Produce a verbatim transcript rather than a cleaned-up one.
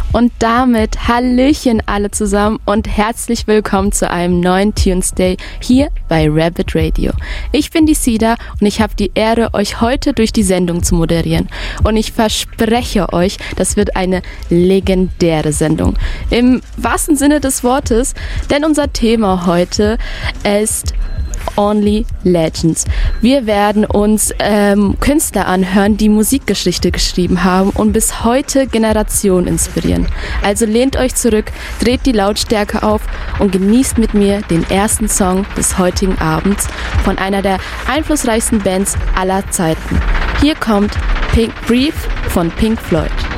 Und damit Hallöchen alle zusammen und herzlich willkommen zu einem neuen Tuesday hier bei Rabbit Radio. Ich bin die Sida und ich habe die Ehre, euch heute durch die Sendung zu moderieren. Und ich verspreche euch, das wird eine legendäre Sendung. Im wahrsten Sinne des Wortes, denn unser Thema heute ist Only Legends. Wir werden uns ähm, Künstler anhören, die Musikgeschichte geschrieben haben und bis heute Generationen inspirieren. Also lehnt euch zurück, dreht die Lautstärke auf und genießt mit mir den ersten Song des heutigen Abends von einer der einflussreichsten Bands aller Zeiten. Hier kommt Pink Brief von Pink Floyd.